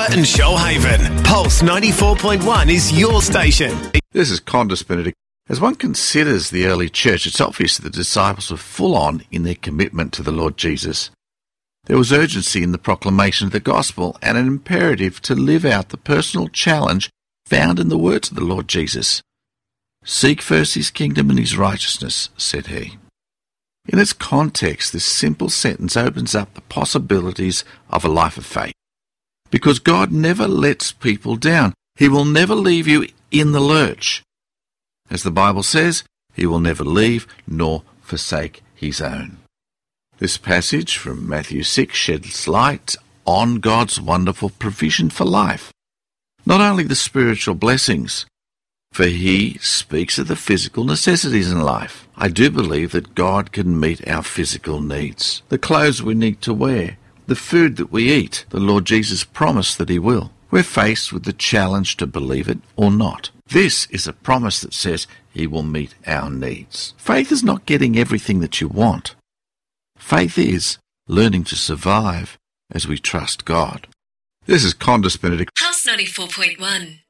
and Shoalhaven. Pulse 94.1 is your station. This is Condis Benedict. As one considers the early church, it's obvious that the disciples were full on in their commitment to the Lord Jesus. There was urgency in the proclamation of the gospel and an imperative to live out the personal challenge found in the words of the Lord Jesus. "Seek first his kingdom and his righteousness," said he. In its context, this simple sentence opens up the possibilities of a life of faith. Because God never lets people down. He will never leave you in the lurch. As the Bible says, he will never leave nor forsake his own. This passage from Matthew 6 sheds light on God's wonderful provision for life. Not only the spiritual blessings, for he speaks of the physical necessities in life. I do believe that God can meet our physical needs. The clothes we need to wear, the food that we eat, the Lord Jesus promised that he will. We're faced with the challenge to believe it or not. This is a promise that says he will meet our needs. Faith is not getting everything that you want. Faith is learning to survive as we trust God. This is Condis Benedict. Pulse 94.1.